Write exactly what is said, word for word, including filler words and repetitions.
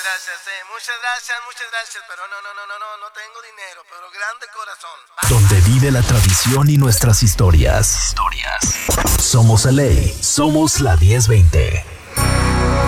gracias, sí, muchas gracias, muchas gracias, pero no, no, no, no, no, no tengo dinero, pero grande corazón. Donde vive la tradición y nuestras historias. Historias. Somos L A, somos la diez veinte.